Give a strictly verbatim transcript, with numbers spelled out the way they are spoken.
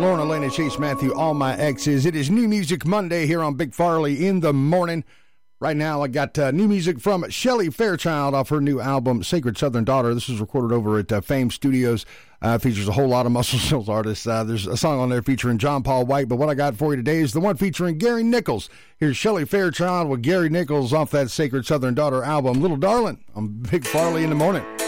Lauren, Elena, Chase, Matthew, all my exes. It is New Music Monday here on Big Farley in the morning. Right now, I got uh, new music from Shelley Fairchild off her new album, Sacred Southern Daughter. This was recorded over at uh, Fame Studios. Uh, features a whole lot of Muscle Shoals artists. Uh, there's a song on there featuring John Paul White, but what I got for you today is the one featuring Gary Nichols. Here's Shelley Fairchild with Gary Nichols off that Sacred Southern Daughter album, Little Darling, on Big Farley in the morning.